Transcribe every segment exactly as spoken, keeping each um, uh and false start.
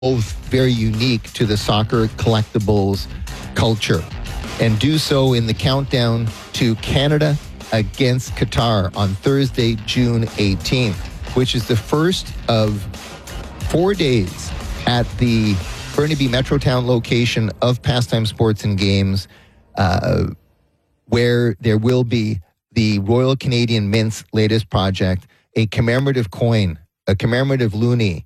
both very unique to the soccer collectibles culture, and do so in the countdown to Canada against Qatar on Thursday, June eighteenth, which is the first of four days at the Burnaby Metrotown location of Pastime Sports and Games, uh, where there will be the Royal Canadian Mint's latest project, a commemorative coin, a commemorative loonie,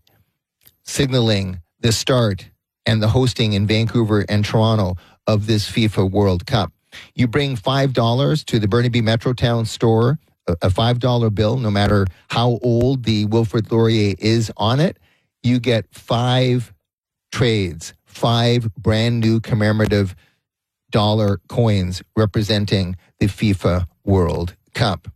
signaling the start and the hosting in Vancouver and Toronto of this FIFA World Cup. You bring five dollars to the Burnaby Metrotown store, a five dollar bill, no matter how old the Wilfrid Laurier is on it, you get five trades, five brand new commemorative dollar coins representing the FIFA World Cup.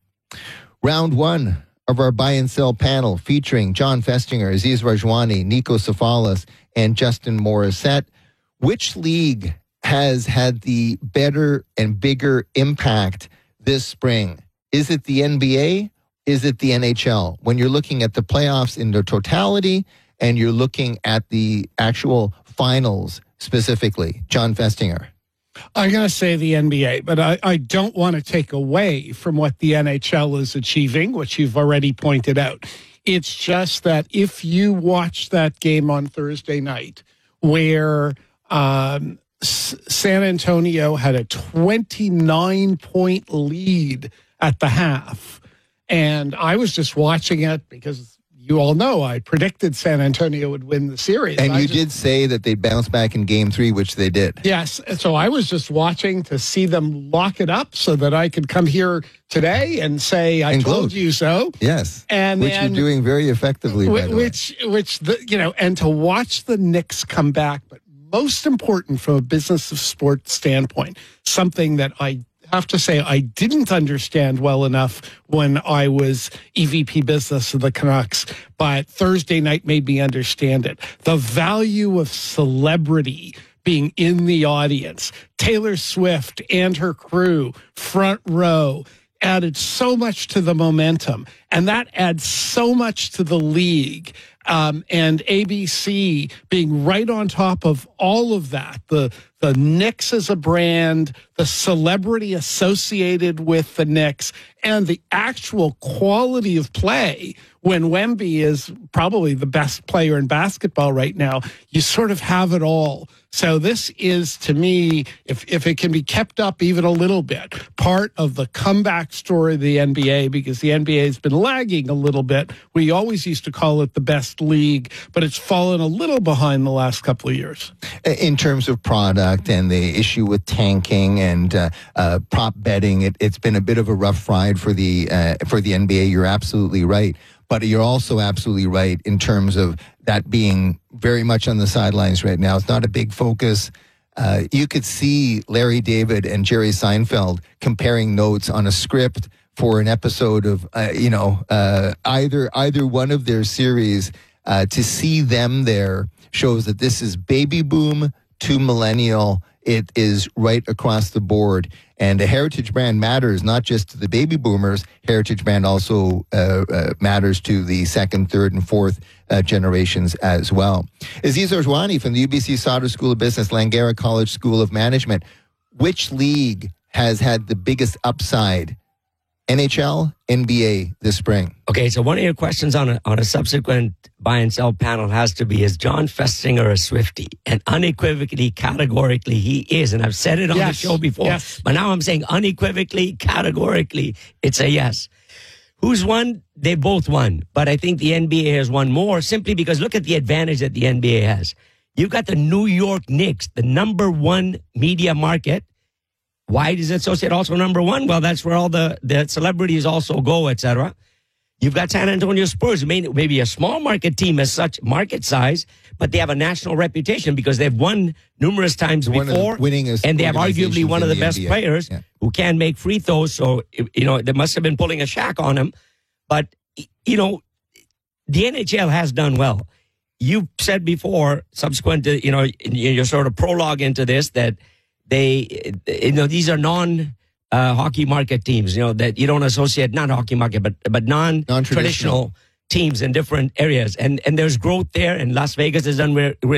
Round one of our buy and sell panel featuring John Festinger, Aziz Rajwani, Nico Safalas, and Justin Morissette. Which league has had the better and bigger impact this spring? Is it the N B A? Is it the N H L? When you're looking at the playoffs in their totality and you're looking at the actual finals specifically. John Festinger. I'm going to say the N B A, but I, I don't want to take away from what the N H L is achieving, which you've already pointed out. It's just that if you watch that game on Thursday night where um, S- San Antonio had a twenty-nine point lead at the half, and I was just watching it because you all know I predicted San Antonio would win the series. And I you just, did say that they'd bounce back in game three, which they did. Yes. So I was just watching to see them lock it up so that I could come here today and say, I and told gloat. you so. Yes. And which then, you're doing very effectively, by the which, way. which, the, you know, and to watch the Knicks come back, but most important from a business of sport standpoint, something that I have to say I didn't understand well enough when I was E V P business of the Canucks, but Thursday night made me understand it. The value of celebrity being in the audience. Taylor Swift and her crew, front row, added so much to the momentum, and that adds so much to the league. Um, and A B C being right on top of all of that, the the Knicks as a brand, the celebrity associated with the Knicks, and the actual quality of play when Wemby is probably the best player in basketball right now. You sort of have it all. So this is, to me, if, if it can be kept up even a little bit, part of the comeback story of the N B A, because the N B A has been lagging a little bit. We always used to call it the best league, but it's fallen a little behind the last couple of years. In terms of product and the issue with tanking and uh, uh, prop betting, it, it's been a bit of a rough ride for the uh, for the N B A. You're absolutely right. But you're also absolutely right in terms of that being very much on the sidelines right now. It's not a big focus. Uh, you could see Larry David and Jerry Seinfeld comparing notes on a script for an episode of, uh, you know, uh, either either one of their series. Uh, to see them there shows that this is baby boom to millennial. It is right across the board. And a heritage brand matters not just to the baby boomers. Heritage brand also uh, uh, matters to the second, third, and fourth uh, generations as well. Aziz Rajwani from the U B C Sauder School of Business, Langara College School of Management. Which league has had the biggest upside? N H L, N B A this spring. Okay, so one of your questions on a, on a subsequent buy and sell panel has to be, is John Festinger a Swiftie? And unequivocally, categorically, he is. And I've said it on yes. the show before. Yes. But now I'm saying unequivocally, categorically, it's a yes. Who's won? They both won. But I think the N B A has won more simply because look at the advantage that the N B A has. You've got the New York Knicks, the number one media market. Why does it associate also number one? Well, that's where all the, the celebrities also go, et cetera. You've got San Antonio Spurs, maybe a small market team as such, market size, but they have a national reputation because they've won numerous times one before, of the winningest and they have arguably one of the, the best N B A. players yeah. who can make free throws. So, you know, they must have been pulling a Shaq on him. But, you know, the N H L has done well. You said before, subsequent to, you know, your sort of prologue into this, that they, you know, these are non uh, hockey market teams, you know, that you don't associate, not hockey market, but but non-traditional, Non-traditional. teams in different areas, and and there's growth there. And Las Vegas has done really